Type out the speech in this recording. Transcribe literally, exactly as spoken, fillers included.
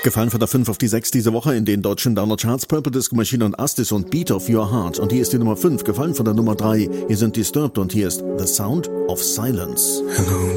Gefallen von der fünf auf die sechs diese Woche in den deutschen Download-Charts. Purple Disco Machine und Astis und Beat of Your Heart. Und hier ist die Nummer fünf, gefallen von der Nummer drei. Hier sind Disturbed und hier ist The Sound of Silence. Hello